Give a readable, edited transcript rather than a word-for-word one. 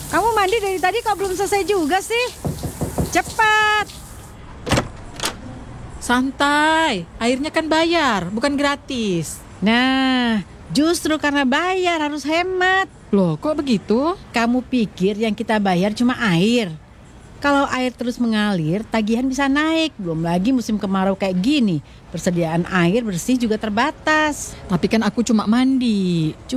Kamu mandi dari tadi kok belum selesai juga sih? Cepat. Santai, airnya kan bayar, bukan gratis. Nah, justru karena bayar harus hemat. Loh, kok begitu? Kamu pikir yang kita bayar cuma air? Kalau air terus mengalir, tagihan bisa naik. Belum lagi musim kemarau kayak gini. Persediaan air bersih juga terbatas. Tapi kan aku cuma mandi.